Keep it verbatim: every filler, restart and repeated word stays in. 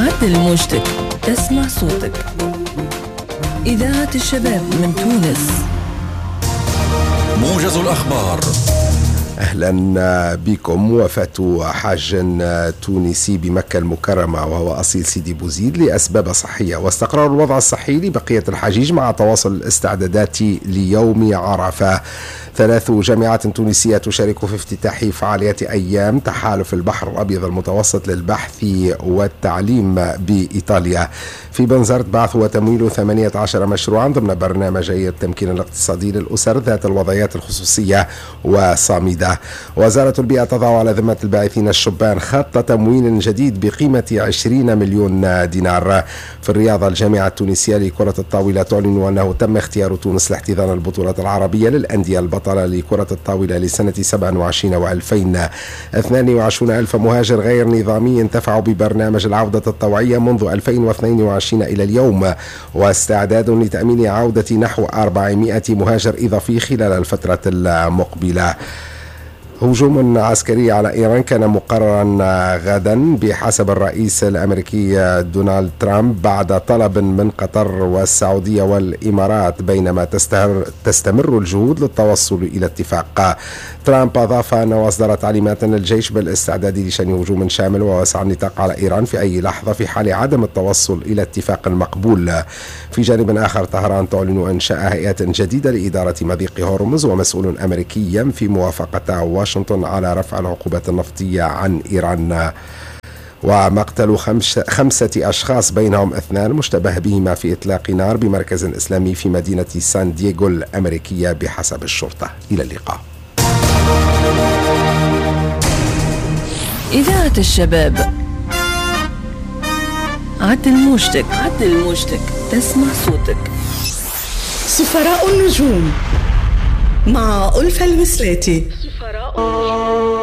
عدل موجتك تسمع صوتك. إذاعة الشباب من تونس. موجز الأخبار. أهلا بكم. وفاة حاج تونسي بمكة المكرمة وهو أصيل سيدي بوزيد لأسباب صحية، واستقرار الوضع الصحي لبقية الحجيج مع تواصل الاستعدادات ليوم عرفة. ثلاث جامعات تونسية تشارك في افتتاح فعاليات أيام تحالف البحر الأبيض المتوسط للبحث والتعليم بإيطاليا. في بنزرت بعث وتمويل ثمانية عشر مشروعا ضمن برنامجي التمكين الاقتصادي للأسر ذات الوضعيات الخصوصية وصامدة. وزارة البيئة تضع على ذمة الباعثين الشبان خط تمويل جديد بقيمة عشرين مليون دينار. في الرياضة، الجامعة التونسية لكرة الطاولة تعلن أنه تم اختيار تونس لاحتضان البطولة العربية للأندية البطلة لكرة الطاولة لسنة سبعة وعشرين وألفين. اثنين وعشرين ألف مهاجر غير نظامي انتفعوا ببرنامج العودة الطوعية منذ ألفين واثنين وعشرين إلى اليوم، واستعداد لتأمين عودة نحو أربعمائة مهاجر إضافي خلال الفترة المقبلة. هجوم عسكري على إيران كان مقررا غدا بحسب الرئيس الأمريكي دونالد ترامب بعد طلب من قطر والسعودية والإمارات، بينما تستمر الجهود للتوصل إلى اتفاق. ترامب أضاف أنه أصدر تعليمات للجيش بالاستعداد لشن هجوم شامل وواسع النطاق على إيران في أي لحظة في حال عدم التوصل إلى اتفاق مقبول. في جانب آخر، طهران تعلن إنشاء هيئة جديدة لإدارة مضيق هرمز، ومسؤول أمريكي ينفي موافقة واشنطن على رفع العقوبات النفطية عن إيران. ومقتل خمس خمسة أشخاص بينهم اثنان مشتبه بهما في إطلاق نار بمركز إسلامي في مدينة سان دييغو الأمريكية بحسب الشرطة. إلى اللقاء. إذاعة الشباب. عدل موجتك عدل موجتك تسمع صوتك. سفراء النجوم مع ألفة المسلاتي.